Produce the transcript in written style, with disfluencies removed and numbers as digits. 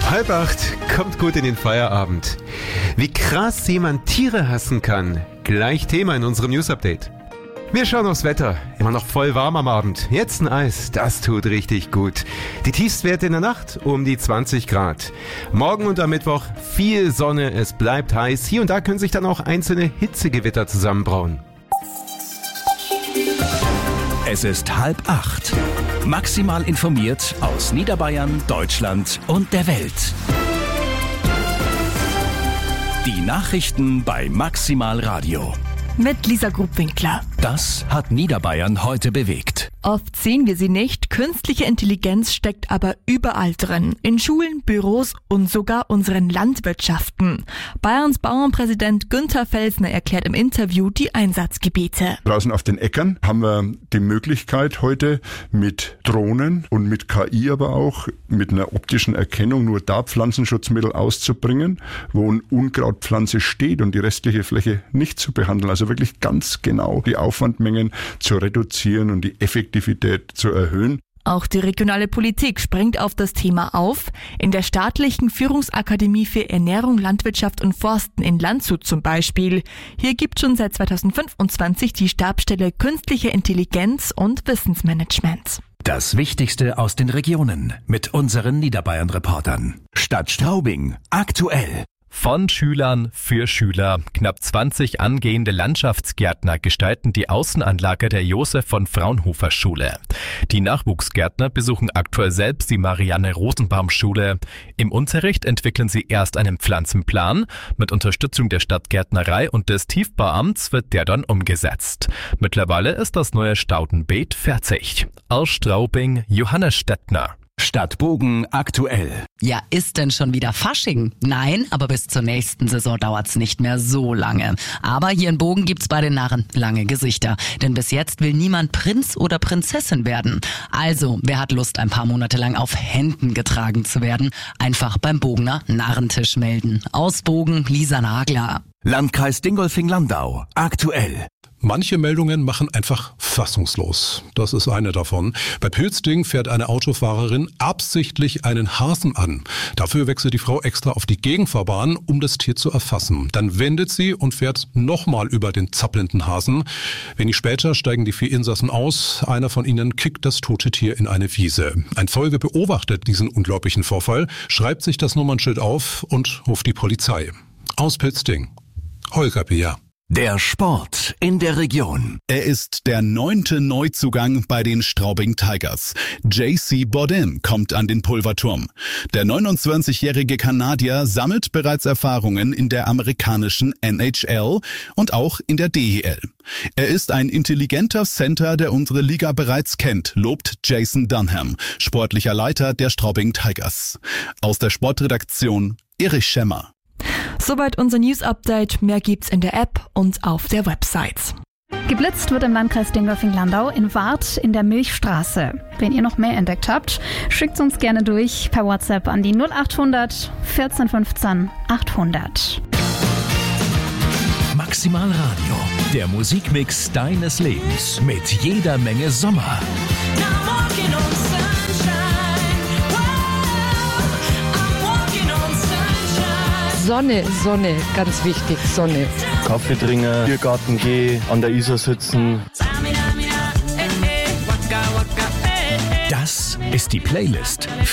7:30, kommt gut in den Feierabend. Wie krass jemand Tiere hassen kann. Gleich Thema in unserem News-Update. Wir schauen aufs Wetter. Immer noch voll warm am Abend. Jetzt ein Eis, das tut richtig gut. Die Tiefstwerte in der Nacht um die 20 Grad. Morgen und am Mittwoch viel Sonne, es bleibt heiß. Hier und da können sich dann auch einzelne Hitzegewitter zusammenbrauen. Es ist 7:30. Maximal informiert aus Niederbayern, Deutschland und der Welt. Die Nachrichten bei Maximal Radio. Mit Lisa Grubwinkler. Das hat Niederbayern heute bewegt. Oft sehen wir sie nicht, künstliche Intelligenz steckt aber überall drin. In Schulen, Büros und sogar unseren Landwirtschaften. Bayerns Bauernpräsident Günther Felsner erklärt im Interview die Einsatzgebiete. Draußen auf den Äckern haben wir die Möglichkeit heute mit Drohnen und mit KI aber auch mit einer optischen Erkennung nur da Pflanzenschutzmittel auszubringen, wo eine Unkrautpflanze steht und die restliche Fläche nicht zu behandeln. Also wirklich ganz genau die Aufwandmengen zu reduzieren und die Effektivität zu erhöhen. Auch die regionale Politik springt auf das Thema auf. In der staatlichen Führungsakademie für Ernährung, Landwirtschaft und Forsten in Landshut zum Beispiel. Hier gibt schon seit 2025 die Stabsstelle Künstliche Intelligenz und Wissensmanagement. Das Wichtigste aus den Regionen mit unseren Niederbayern-Reportern. Stadt Straubing, aktuell. Von Schülern für Schüler. Knapp 20 angehende Landschaftsgärtner gestalten die Außenanlage der Josef von Fraunhofer Schule. Die Nachwuchsgärtner besuchen aktuell selbst die Marianne-Rosenbaum-Schule. Im Unterricht entwickeln sie erst einen Pflanzenplan. Mit Unterstützung der Stadtgärtnerei und des Tiefbauamts wird der dann umgesetzt. Mittlerweile ist das neue Staudenbeet fertig. Aus Straubing, Johannes Stettner. Stadt Bogen aktuell. Ja, ist denn schon wieder Fasching? Nein, aber bis zur nächsten Saison dauert's nicht mehr so lange. Aber hier in Bogen gibt's bei den Narren lange Gesichter. Denn bis jetzt will niemand Prinz oder Prinzessin werden. Also, wer hat Lust, ein paar Monate lang auf Händen getragen zu werden? Einfach beim Bogener Narrentisch melden. Aus Bogen, Lisa Nagler. Landkreis Dingolfing-Landau aktuell. Manche Meldungen machen einfach fassungslos. Das ist eine davon. Bei Pölsting fährt eine Autofahrerin absichtlich einen Hasen an. Dafür wechselt die Frau extra auf die Gegenfahrbahn, um das Tier zu erfassen. Dann wendet sie und fährt nochmal über den zappelnden Hasen. Wenig später steigen die 4 Insassen aus. Einer von ihnen kickt das tote Tier in eine Wiese. Ein Zeuge beobachtet diesen unglaublichen Vorfall, schreibt sich das Nummernschild auf und ruft die Polizei. Aus Pölsting, Holger Bier. Der Sport in der Region. Er ist der 9. Neuzugang bei den Straubing Tigers. JC Bodin kommt an den Pulverturm. Der 29-jährige Kanadier sammelt bereits Erfahrungen in der amerikanischen NHL und auch in der DEL. Er ist ein intelligenter Center, der unsere Liga bereits kennt, lobt Jason Dunham, sportlicher Leiter der Straubing Tigers. Aus der Sportredaktion Erich Schemmer. Soweit unser News-Update. Mehr gibt's in der App und auf der Website. Geblitzt wird im Landkreis Dingolfing-Landau in Warth in der Milchstraße. Wenn ihr noch mehr entdeckt habt, schickt uns gerne durch per WhatsApp an die 0800 1415 800. Maximal Radio, der Musikmix deines Lebens mit jeder Menge Sommer. Sonne, Sonne, ganz wichtig, Sonne. Kaffee trinken, Biergarten gehen, an der Isar sitzen. Das ist die Playlist